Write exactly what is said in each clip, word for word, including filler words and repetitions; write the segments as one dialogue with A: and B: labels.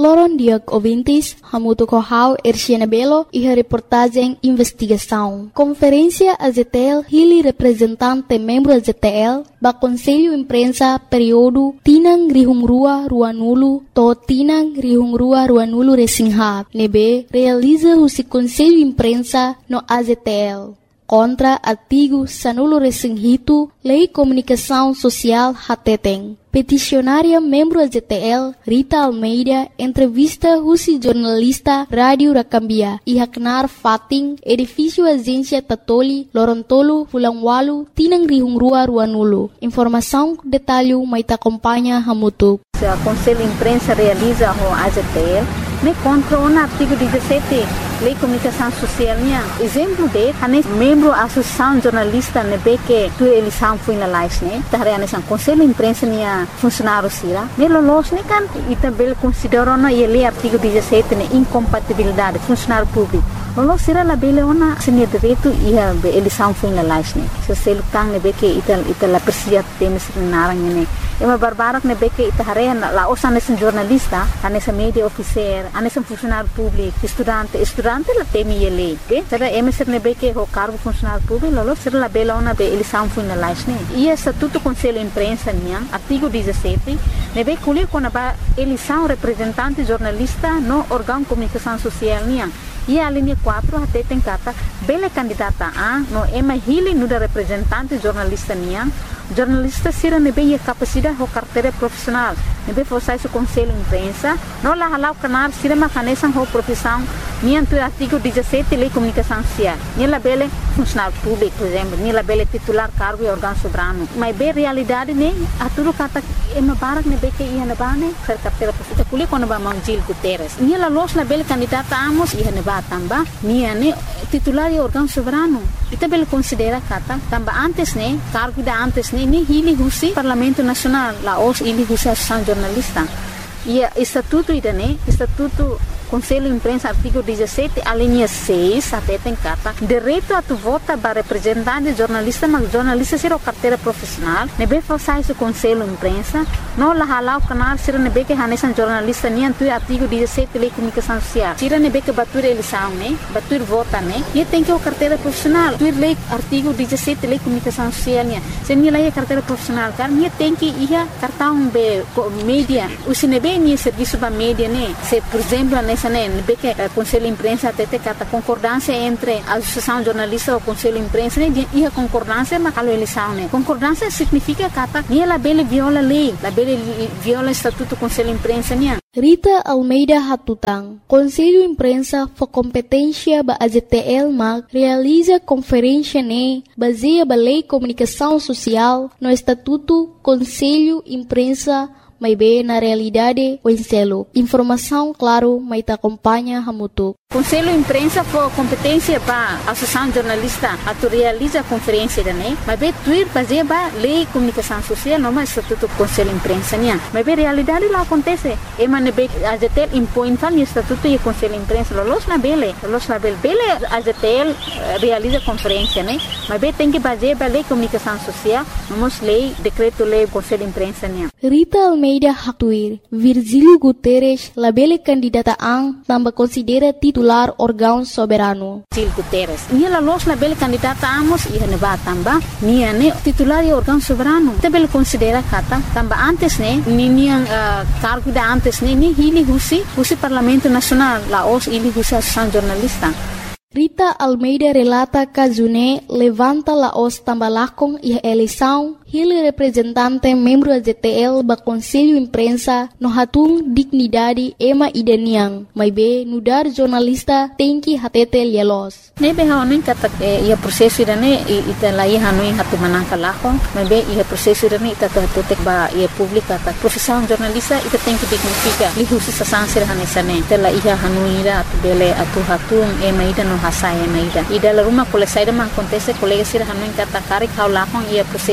A: Loron Diag ouvintes, Hamuto Kohau, Erciana Belo e a reportagem Investigação. Conferência A Z T L, Hili representante membro A Z T L, ba Conselho Imprensa período Tinang Rihungrua Ruanulu, to Tinang Rihungrua Ruanulu Resinghat, nebe realiza o Conselho Imprensa no A Z T L. Contra artigo Sanulo Resinghito, Lei Comunicação Social Hateteng. Peticionária membro A Z T L, Rita Almeida, entrevista Husi jornalista Rádio Rakambia, Ihaknar Fating, edifício Agência Tatoli, Lorontolo, Fulangwalu, Tinang Rihungrua Ruanulu. Informação, detalhe, mais acompanha Hamutuk.
B: O Conselho de Imprensa realiza o A Z T L, me contra o artigo dezessete, Lei de Comunicação Social. Exemplo de, a membro da Associação Jornalista, ne que tu eleição foi na live, né? Tarefa nessa Conselho de Imprensa minha funcionário sira. Me lolos ne kan e também considero na lei artigo dezessete ne incompatibilidade funcionário público. Lolos sira la bele ona senia direito e a eleição foi na live, né? Se você lutang ne que ital ital la persia temes narang ne. É uma barbarak ne que ita tarefa la osa nesse jornalista, a nessa mídia officer, a nesse funcionário público, estudante, estudante la temi ele, que será emisser ne que o cargo funcionário público, lolos sira la bele ona be eleição foi na live, né? E estatuto Conselho de Imprensa minha, artigo dezessete, ne be culi com a eleição representante jornalista no órgão de comunicação social minha. E a linha quatro até tem cata bela candidata a no ema hili no da representante jornalista minha jornalista sira nebe e capacidade ho carteira profissional nebe forçar esse conselho de imprensa no la halau canar sira macanesan ho profissão minha do artigo dezessete lei comunicação social minha la bela funcionário público por exemplo minha la bela titular cargo e órgão soberano mas bem realidade né a tudo cata ema barak nebe que ia na bane ser carteira profissional culi quando ba Mangil Guterres minha la los la bela candidata amos ia na tamba minha ne titular e órgão soberano e também considera kata tamba antes ne cargo da antes ne ni hili husi Parlamento Nacional la os hili husi Associação Jornalista e estatuto ida ne estatuto Conselho de Imprensa artigo dezessete a linha seis até tem carta direito a tu vota para representante jornalista mas jornalista ser o carteira profissional nebe forçar esse Conselho de Imprensa não la halau canal ser nebe que hanesan jornalista nem tu artigo dezessete lei de comunicação social ser nebe que batur eleição né batur vota né e tem que o carteira profissional tu lei artigo dezessete lei de comunicação social né se nem lei carteira profissional car nem tem que ia cartão be mídia o se nebe nem serviço ba mídia né se por exemplo nessa né que o Conselho de Imprensa até tem a concordância entre a Associação Jornalista e o Conselho de Imprensa né e a concordância mas a eleição né concordância significa que nem ela bele viola a lei la bele viola o estatuto do Conselho de Imprensa né
A: Rita Almeida Hatutang, Conselho de Imprensa for competência ba A Z T L mag realiza conferência ne baseia ba lei comunicação social no estatuto Conselho de Imprensa mas bem na realidade o enselo. Informação, claro, mas te acompanha Hamutuk.
B: Conselho de Imprensa for competência para a Associação Jornalista a tu realiza a conferência da né mas bem tuir baseia ba lei de comunicação social não mais estatuto Conselho de Imprensa né mas bem realidade lá acontece é mas bem A Z T L impõe tal estatuto e Conselho de Imprensa los na bele los na bele bele A Z T L realiza conferência né mas bem tem que baseia ba lei de comunicação social não mais lei decreto lei Conselho de Imprensa né
A: Rita Almeida Hatuir, Virgílio Guterres, la bele candidata ang tambah considera titular órgão soberano.
B: Virgílio Guterres, nia la los la bele candidata amos ia ne ba tamba, nia ne titular e órgão soberano. Também considera kata tamba antes ne, ni nia uh, cargo da antes ne, ni hili husi, husi Parlamento Nacional, la os hili husi Associação Jornalista.
A: Rita Almeida relata que June levanta la os tambalakong e a eleição, ele representante membro da Z T L ba Conselho de Imprensa no hatung dignidade ema idaniang, mas be nudar jornalista tem que hatete lielos.
B: Nebe haonin kata ia prosesso irane ita lai hanui hatu manangka lako, mas be ia prosesso irane ita hatutek ba ia publika ta profissão jornalista ita tem que dignifica lihusi sasansir hanesane ita la ia hanui ira atu bele atu hatung ema ida no hasai ema ida ida la rumah kole saida mang kontese kolega sir hanui kata karik hau lakong ia prosesso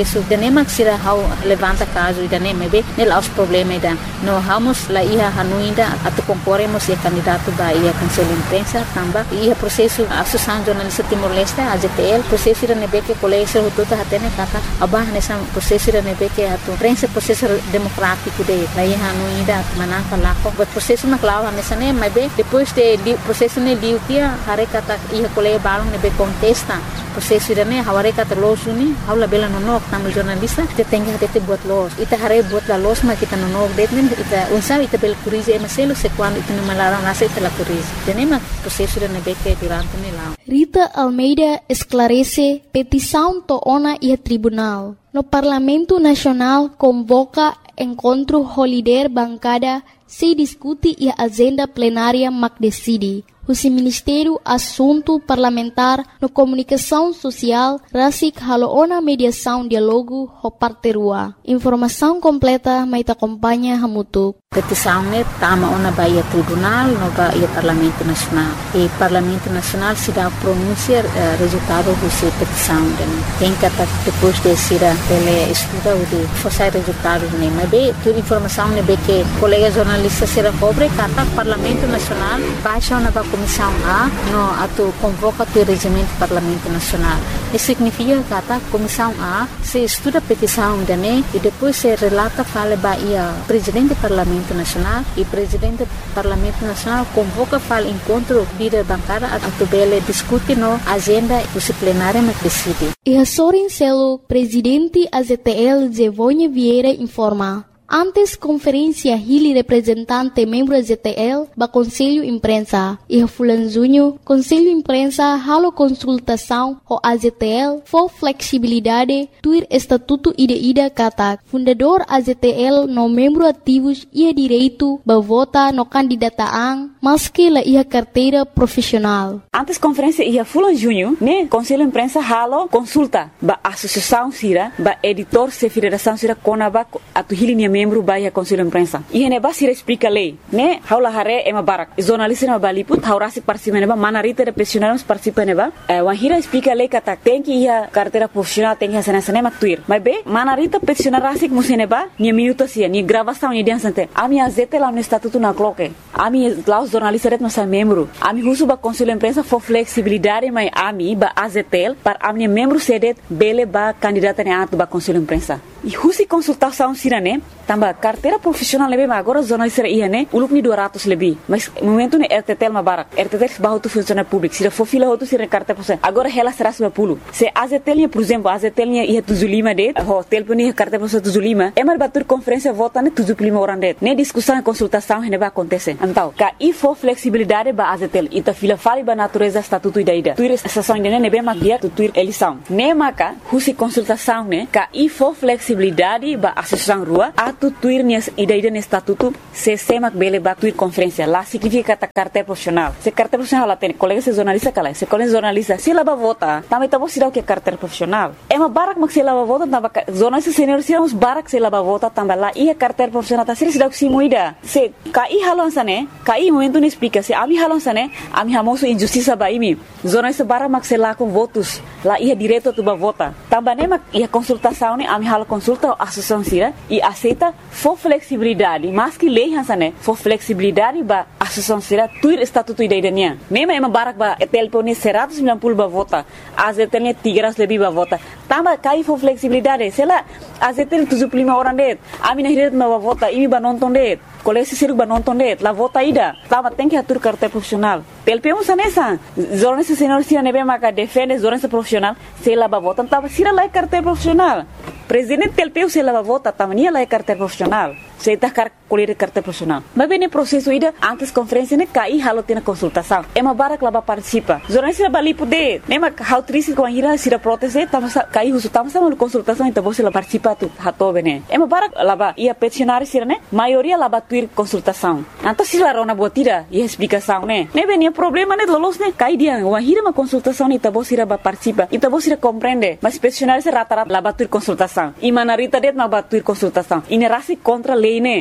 B: nema sira hau levanta caso ida nema be nel aus problema ida no hamos la ia hanuinda atu concorremos e candidato ba ia cancelo imprensa tamba ia processo associação jornalista Timor-Leste A J T L processo ida nebe que colégio hututa hatene kata abah nessa processo ida nebe que atu prensa processo democrático de la ia hanuinda manaka lako but processo na clava nessa ne mas be depois de processo ne liutia hare kata ia colégio balong nebe contesta processo ida ne haware kata losuni haula bela nonok tamu jornalista te tenga te buat los ita hare buat la los ma kita nonok detmen ita unsa ita bel curize maselo se quando ita no malara nasa ita la curize tenema processo ida nebe que durante ne la
A: Rita Almeida esclarece petição toona e tribunal. No Parlamento Nacional convoca encontro holiday bancada se discute e agenda plenária mac decide. O Ministério Assunto Parlamentar no Comunicação Social Rasik Haloona Mediação Dialogo Hoparterua. Informação completa mai acompanha Hamutuk.
B: Petição ne tama ona baia tribunal no baia Parlamento Nacional. E Parlamento Nacional se dá pronunciar uh, resultado dessa petição. Tem que depois de ser ele estuda o de forçar resultados ne. Mas bem, toda informação ne be que colega jornalista será cobre kata Parlamento Nacional baixa ona ba Comissão A no ato convoca o regimento do Parlamento Nacional. Isso significa que a Comissão A se estuda a petição da N E e depois se relata fala baia presidente do Parlamento Nacional e presidente do Parlamento Nacional convoca fala encontro líder bancada a tubele discute no agenda disciplinária na decide.
A: E a Sorin Celo, presidente A Z T L Zevonha Vieira informa. Antes conferência Hili representante membro Z T L ba Conselho Imprensa e a Fulanzunho Conselho Imprensa halo consultação o A Z T L for flexibilidade tuir estatuto ida ida kata fundador A Z T L no membro ativos ia direito ba vota no candidataan maski la ia carteira profissional.
C: Antes conferência ia Fulanzunho né Conselho Imprensa halo consulta ba associação sira ba editor se federação sira konaba atu Hili membro baia Conselho Imprensa. E ne basira explica lei, né? Haula hare ema barak. Jornalista na baliput haurasi participa neba manarita de profissionais participa neba. Wan hira explica lei kata tem que ia carteira profissional tem que ser nessa nema tuir. Mas be manarita profissional rasik museneba ni minuto sia ni gravação ni dia sante. Ami azete lá no estatuto na cloque. Ami lá os jornalistas ret nossa membro. Ami husu ba Conselho Imprensa for flexibilidade mai ami ba A Z T L para ami membro sedet bele ba candidata ne atu ba Conselho Imprensa. E husi consultação sirane tamba carteira profissional lebih agora jornalista ia né uluk ni dua ratus lebih mas momento ne R T T L mabarak R T T L bahu tu funcionário público se for fila tu sira carteira profissional agora ela será seratus lima puluh se A Z T L por exemplo A Z T L ia tujuh puluh lima det hotel pun ia carteira profissional tujuh puluh lima emar batur conferência vota ne tujuh puluh lima orang det ne discussão e consultação ne ba acontece então ka i for flexibilidade ba A Z T L ita fila fali ba natureza estatuto ida ida tuir estação ne ne be mak dia tu tuir eleição ne maka husi consultação ne ka i for flexibilidade ba associação rua atu tuir ni ida ida ne estatuto se semak bele ba tuir conferência lá significa ta carteira profissional se carteira profissional lá tem colega se jornalista kala se colega jornalista se lá ba vota também tá você dá o que carteira profissional é uma barak mak se lá ba vota tamba jornalista senior se uns barak se lá ba vota tamba lá ia carteira profissional tá se dá o que se muida se kai halon sane kai momento ne explica se ami halon sane ami hamoso injustiça ba imi jornalista barak mak se lá com votos lá ia direto tu ba vota tamba ne mak ia consultação ne ami halo consulta associação sira e aceita for flexibilidade mas que lei hansane for flexibilidade ba associação sira tuir estatuto ida idania mema ema barak ba telpone seratus sembilan puluh ba vota A Z T L tiga ratus lebih ba vota tamba kai for flexibilidade sela A Z T L tujuh puluh lima orang det ami na hiret ba vota imi ba nonton det kolesi siru ba nonton det la vota ida tamba tem que atur carteira profissional telpemos sanesa jornalista senior sira nebe maka defende jornalista profissional sela ba vota tamba sira la carteira profissional presidente telpeu se la vota tamania la carteira profissional se tá car colher carteira profissional mas bem processo ida antes conferência ne cai halo tem consultação é uma barak lá ba participa jornalista ba lipo de nema how triste com a ira sira proteste tamo cai uso tamo sama consultação então você lá participa tu hato bene é uma barak lá ba ia peticionário sira ne maioria lá ba tuir consultação então se lá rona botira e explicação ne ne bem problema ne lolos ne cai dia uma ira uma consultação então você lá ba participa então você compreende mas peticionário se rata-rata lá ba tuir consultação e manarita det ma ba tuir consultação e ne rasi contra lei ne agora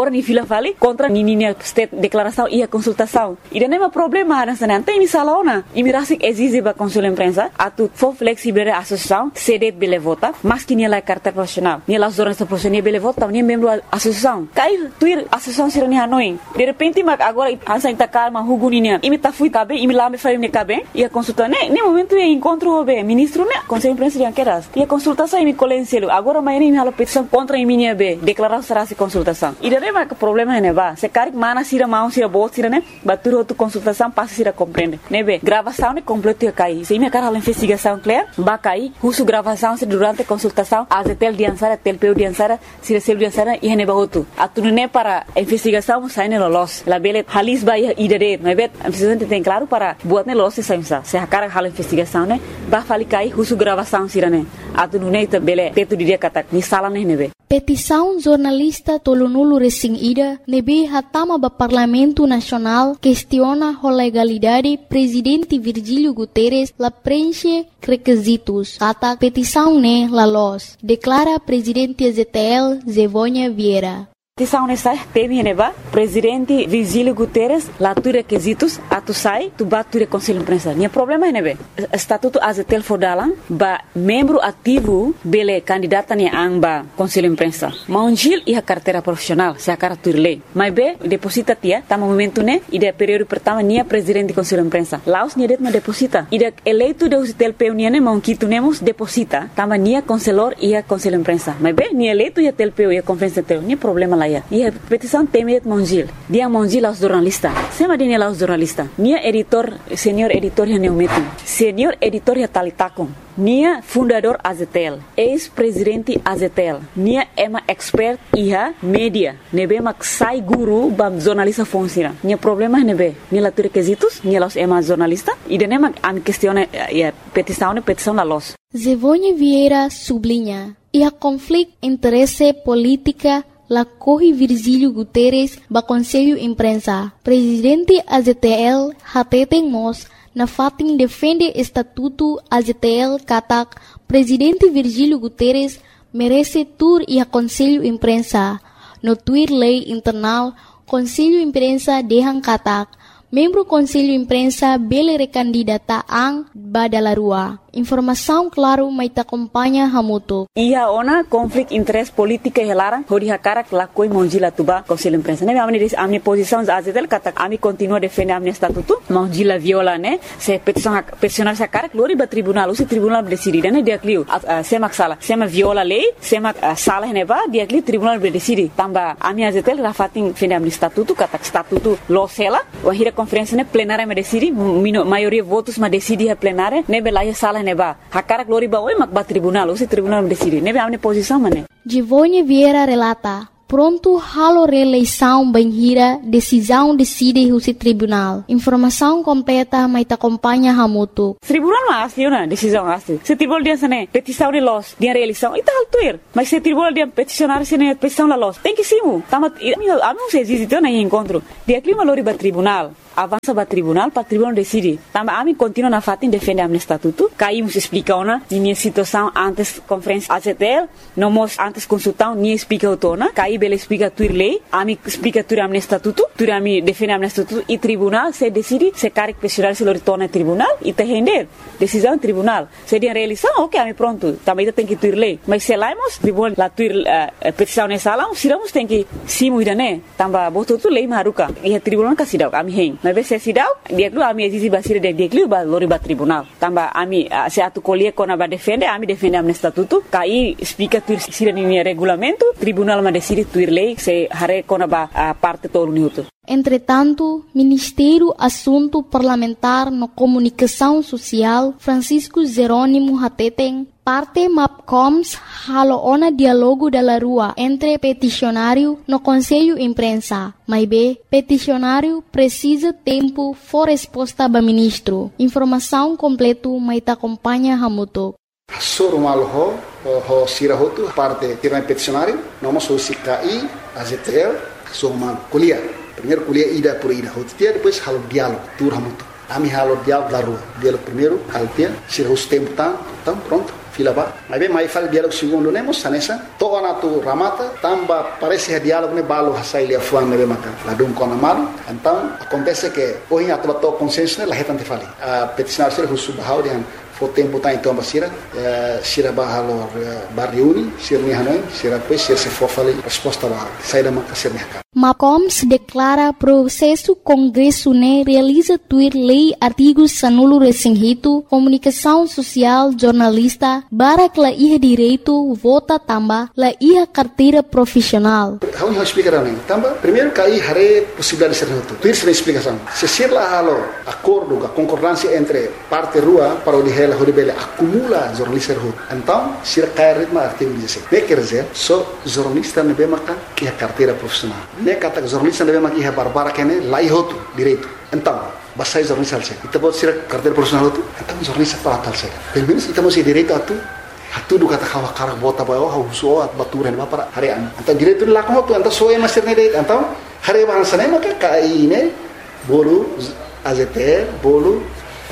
C: agora ni fila fali contra ni ni state declaração e a consultação. E não é problema nessa não tem misalaona. E me rasik exige ba consul imprensa atu for flexible associação cede bele vota, mas que ni la carta profissional. Ni la jornalista profissional bele vota, ni membro associação. Cai tuir associação sira ni Hanoi. De repente mag agora ansa inta calma huguninia. E me ta fui cabe, e me lá me faz me cabe. E a consulta ne, ne momento e encontro o be ministro ne, conselho imprensa de anqueras. E a consultação e me colenselo. Agora amanhã me hala petição contra a minha be, declaração será se consultação. E daí mas problema é neba. Se caric mana sira mão sira boa sira ne, batur outra consultação passa sira compreende. Nebe, gravação ne completo e cai. Se me cara a investigação clear, ba cai, uso gravação se durante a consultação, a tel diansara, tel peu diansara, sira sel diansara e neba outro. Atu ne para a investigação sai ne los. La bele halis ba ia idade, nebe, a presidente tem claro para buat ne los se saimsa. Se a cara hala investigação ne, ba fali cai, uso gravação sira ne. Atu ne ta bele teto dia kata ni sala ne nebe.
A: Petição jornalista Tolonulu Resing Ida nebe hatama ba Parlamento Nacional questiona a legalidade presidente Virgílio Guterres la preenche requisitos. Kata petição ne la los. Declara presidente Z T L Zevônia Vieira.
C: Petição nessa teme neba presidente Virgílio Guterres lá tu requisitos atu sai tu batu conselho imprensa. Nia problema é nebe estatuto azetel fodalan ba membro ativo bele candidata ni amba conselho imprensa. Maunjil e a carteira profissional se a cara tu lei. Mas be deposita tia tama momento ne ide período pertama nia presidente conselho imprensa. Laos nia det ma deposita. Ide eleito de usitel peu ne maunquito nemos deposita tama nia conselor e a conselho imprensa. Mas be nia eleito e a tel peu e a conferência teu nia problema lá. E a petição temet Mongil. Dia Mongil aos jornalistas. Sema dia aos jornalistas. Nia editor, senior editor ya neumetin. Senior editor ya talitakon. Nia fundador Azetel. Ex-presidente Azetel. Nia ema expert iha media. Nebe mak sai guru bam jornalista fonsira. Nia problema nebe. Nia la requisitos. Nia los ema jornalista. E dene mak am questione ya petição ne petição la los.
A: Zevônia Vieira sublinha. E a conflito interesse política la corre Virgílio Guterres ba Conselho Imprensa. Presidente A Z T L hateten mos na fatin defende estatuto A Z T L katak Presidente Virgílio Guterres merece tur e a Conselho Imprensa. No tweet lei internal Conselho Imprensa dehan katak membro Conselho Imprensa bele recandidata ang badalarua. Informação claro mai ta acompanha hamuto.
C: Ia ona conflict interest politika helara hodi hakara lakoi monjila tuba Conselho Imprensa. Ne amni dis amni posição azetel kata ami continua defende amni statuto monjila viola ne se petição peticionar sa cara glori ba tribunal usi tribunal decide ne dia clio sema sala sema viola lei sema sala ne ba dia clio tribunal decide tamba ami azetel rafatin defende amni statuto kata statuto lo sela o hira conferência ne plenária me decide maioria votos ma decide a plenária ne belaya sala neba hakara glori ba oi mak ba tribunal usi tribunal decide nebe amne posição mane.
A: Zevônia Vieira relata pronto halo reeleição banhira decisão decide usi tribunal. Informação completa mai ta acompanha hamuto.
C: Tribunal ma asli na decisão asli. Se tribunal dia sane petição de los dia reeleição ita altuir. Mas se tribunal dia peticionar sene petição la los. Tem que simu. Tamat ami se existe na encontro. Dia clima lori ba tribunal. Avança para tribunal, para tribunal decide. Também a mim continua na fatin defende amne estatuto. Caímos explica ona minha situação antes conferência A Z T L, não mos antes consultão nem explica otona. Caí bele explica tuir lei, a mim explica tuir amne estatuto, tuir a mim defende amne estatuto e tribunal se decide se caric pessoal se retorna tribunal e te render decisão tribunal. Se dia realização, ok, a mim pronto. Também tem que tuir lei. Mas se laimos tribunal la tuir uh, petição nessa lá, siramos tem que simu idane. Tamba boto tu lei maruka. E a tribunal kasidau a mim hen. Mas se sidau dia lu ami exige basir de dia lu ba lori ba tribunal tamba ami se atu colher kona ba defende ami defende amne statuto kai explica tu sira ni regulamento tribunal ma decide tu lei se hare kona ba parte todo minuto.
A: Entretanto, Ministério Assunto Parlamentar no Comunicação Social Francisco Jerônimo Hateten parte MAPCOMS haloona diálogo da rua entre peticionário no Conselho Imprensa. Mas B, peticionário precisa tempo for resposta ba ministro. Informação completo mai ta acompanha hamuto.
D: Sorumal ho ho sirahotu parte tirang peticionário, namo so C K I, A Z T L, sorumal kuliah. Primeiro kuliah ida por ida hotia, depois halo diálogo, tur hamuto. Ami halo diálogo da rua. Diálogo primeiro, altia, sira os tempo tá, então pronto. fila ba. Mas bem, mais fala diálogo segundo né, moça nessa. Toa na tu ramata, tamba parece que diálogo né balo hasai lia fuan né maka. Ladum kona malu. Então acontece que hoje a tua tua consciência né la retante fali. A peticionar ser husu bahau dengan o tempo tá então basira, sira bahalo barriuni, sira ni hanoi, sira depois sira se for fali resposta lá, sai da maka sira mercado.
A: Macoms declara processo Congresso né realiza tuir lei artigos sanulo resinghito, comunicação social, jornalista, barak la iha direito, vota tamba, la iha carteira profissional.
D: How you explicar não? Tamba, primeiro cai hare possibilidade de ser noto. Tuir sem explicação. Se ser lá halo acordo, a concordância entre parte rua para o de a Horibele acumula jornalista rua. Então, se cai ritmo artigo dezessete. Ne quer dizer, só jornalista não bem maca que a carteira profissional. Ne kata jornalista não bem maca que a barbara que ne lá ihoto direito. Então, basta jornalista alce. Então pode ser carteira profissional tu. Então jornalista para tal se. Pelo menos então você direito a tu. Hatu do kata kawa karak bota bayo hau so at baturan ba para harian. Então direito lá com tu. Então só é master ne direito. Então hari bahasa ne maca kai ne bolu A Z T L bolu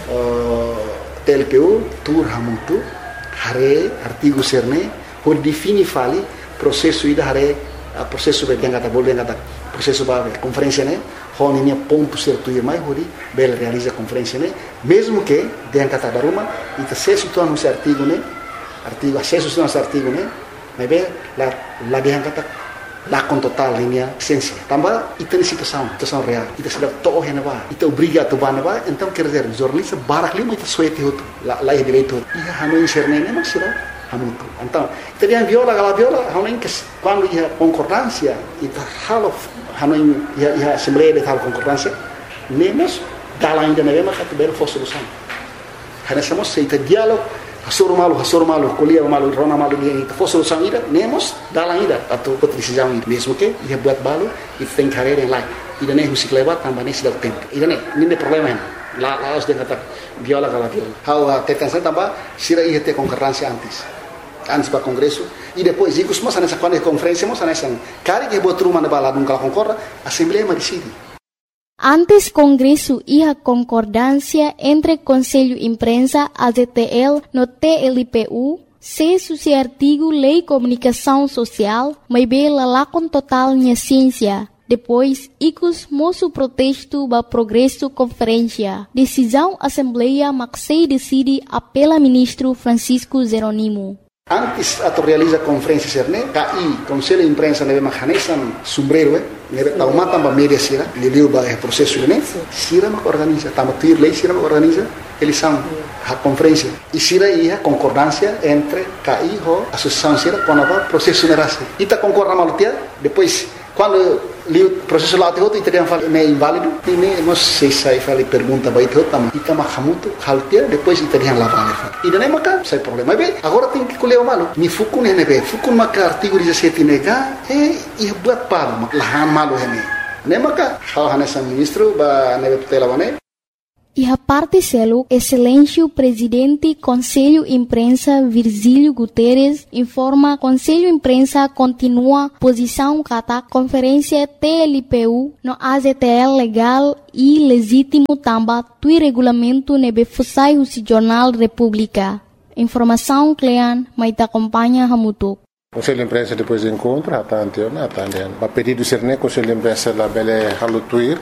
D: T L P U, tur hamutu, hare artigo serne, por defini fali processo ida hare processo be yang kata boleh kata processo ba conferência né, hon ini ponto certo ir mai hori bel realiza conferência né, mesmo que yang kata daruma ita acesso tu anu artigo né, artigo acesso tu anu artigo né, mas be la la yang kata lá com total linha essência. Também ita situação, situação real. Ita sudah toh yang ba, ita obriga tu ba ba, então quer dizer jornalista barak lima ita suete hotu, lá lá é direito. Ia hanu inserne ne mas sira hamutu. Então, ita dia viola gala viola, hanu que quando ia concordância, ita halo hanu ia ia assembleia de tal concordância, nemos dala ainda na mesma categoria for solução. Hana somos ita diálogo Hasur malu, hasur malu, kuliah malu, rona malu dia itu. For solução ida, nemos dalam ida atau decisão ida. Mesmo que ia buat balu, itu tem carreira yang lain. Ida ne musik lewat tambah ne sudah tempo. Ida ne, ini problema yang la la harus dia kata viola kala viola. How tekan saya tambah sira ia te concorrência antes. Antes para congresso e depois ikus mas nessa quando conferência mas nessa cari que botou uma na bala nunca concorda, assembleia mas decide.
A: Antes Congresso iha concordância entre Conselho Imprensa, A Z T L, no T L P U, se suci artigo Lei Comunicação Social, mas bela lá com total minha ciência. Depois, icus moço protesto ba progresso conferência. Decisão Assembleia Maxei decide apela ministro Francisco Zeronimo.
D: Antes atau realiza conferência serne, K I, Conselho de Imprensa neve mahanesan sombrero, eh, neve tauma tamba media sira, liliu ba processo ne, sira mak organiza, tamba tuir lei sira mak organiza, eles são a conferência. E sira ia concordância entre K I ho associação sira com a processo nerase. Ita concorda malutia, depois quando o processo lá teu itu dia fala é inválido, ini nós sei sai fala pergunta baik teu tam, ita mahamutu haltia depois ita dia lá vale. E daí maka sai problema bem. Agora tem que colher o malu. Ni fukun ne be, fukun maka artigo dezessete nega, eh ia buat pal mak lahan malu hene. Ne maka hal hanesan ministro ba nebe tutela bane.
A: E a parte selo, excelência presidente Conselho Imprensa Virgílio Guterres informa Conselho Imprensa continua posição kata conferência T L P U no A Z T L legal e legítimo tamba tui regulamento nebe fusai o Jornal República. Informação Clean, mas te acompanha Hamutuk.
E: Conselho de Imprensa depois de encontro, atante, atante. A pedido ser ne Conselho de Imprensa la bele halutuir,